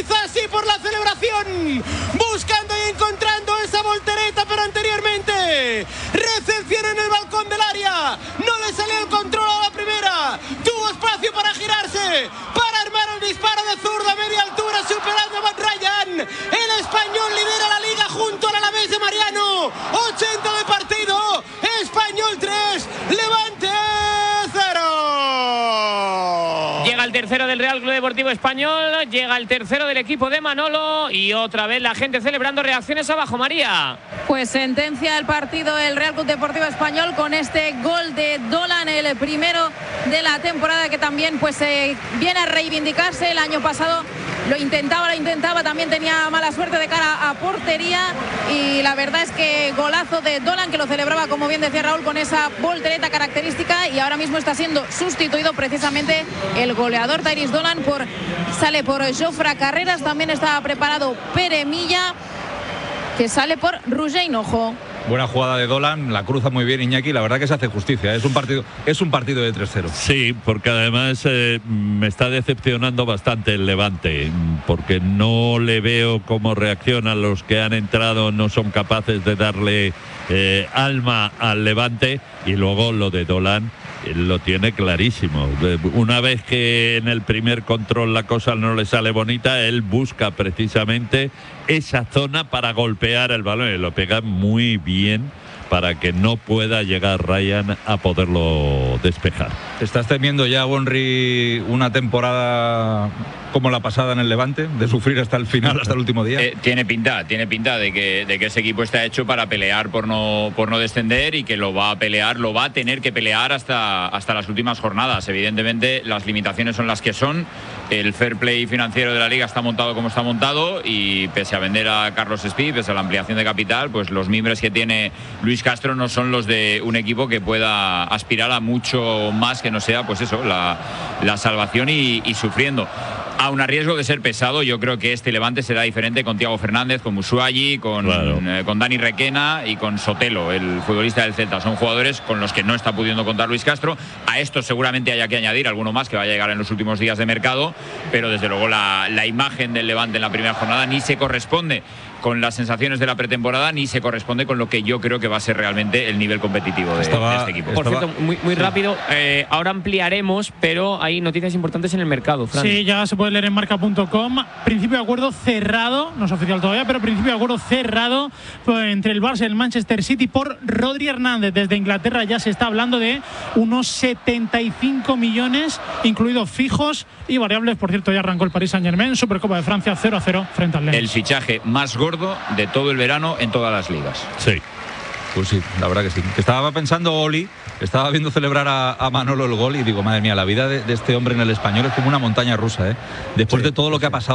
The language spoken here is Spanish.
quizás sí por la celebración, buscando y encontrando esa voltereta, pero anteriormente recepción en el balcón del área, no le salió el control a la primera, tuvo espacio para girarse, para armar un disparo de zurda a media altura, superando a Matt Ryan. El español lidera la liga junto al Alavés de Mariano, 80 de partido, Español 3, Levante 0. Llega el tercero del Real Club Deportivo Español, llega el tercero del equipo de Manolo y otra vez la gente celebrando. Reacciones abajo, María. Pues sentencia el partido el Real Club Deportivo Español con este gol de Dolan, el primero de la temporada, que también pues viene a reivindicarse. El año pasado lo intentaba, también tenía mala suerte de cara a portería, y la verdad es que golazo de Dolan, que lo celebraba, como bien decía Raúl, con esa voltereta característica, y ahora mismo está siendo sustituido precisamente el goleador Tyrese Dolan sale por Jofre Carreras. También estaba preparado Pere Milla, que sale por Roger Hinojo. Buena jugada de Dolan, la cruza muy bien Iñaki, la verdad que se hace justicia, es un partido de 3-0. Sí, porque además me está decepcionando bastante el Levante, porque no le veo cómo reaccionan los que han entrado, no son capaces de darle alma al Levante, y luego lo de Dolan lo tiene clarísimo. Una vez que en el primer control la cosa no le sale bonita, él busca precisamente esa zona para golpear el balón, y lo pega muy bien para que no pueda llegar Ryan a poderlo despejar. ¿Estás temiendo ya, Henry, una temporada como la pasada en el Levante, de sufrir hasta el final, hasta el último día? Tiene pinta de que ese equipo está hecho para pelear por no descender, y que lo va a tener que pelear hasta las últimas jornadas. Evidentemente las limitaciones son las que son, el fair play financiero de la liga está montado como está montado, y pese a vender a Carlos Espí, pese a la ampliación de capital, pues los mimbres que tiene Luis Castro no son los de un equipo que pueda aspirar a mucho más que no sea pues eso, la salvación y sufriendo. Aun a riesgo de ser pesado, yo creo que este Levante será diferente con Thiago Fernández, con Musuagi, con Dani Requena y con Sotelo, el futbolista del Celta. Son jugadores con los que no está pudiendo contar Luis Castro. A esto seguramente haya que añadir alguno más que va a llegar en los últimos días de mercado, pero desde luego la imagen del Levante en la primera jornada ni se corresponde con las sensaciones de la pretemporada, ni se corresponde con lo que yo creo que va a ser realmente el nivel competitivo de este equipo. Por cierto, muy rápido, ahora ampliaremos, pero hay noticias importantes en el mercado, Fran. Sí, ya se puede leer en marca.com. Principio de acuerdo cerrado, no es oficial todavía, pero principio de acuerdo cerrado entre el Barça y el Manchester City por Rodri Hernández. Desde Inglaterra ya se está hablando de unos 75 millones, incluidos fijos y variables. Por cierto, ya arrancó el Paris Saint-Germain, Supercopa de Francia 0-0 frente al Lens. El fichaje más gordo de todo el verano en todas las ligas. Sí. Pues sí, la verdad que sí. Estaba pensando Oli, estaba viendo celebrar a Manolo el gol, y digo, madre mía, la vida de este hombre en el Español es como una montaña rusa, ¿eh? Después de todo lo que ha pasado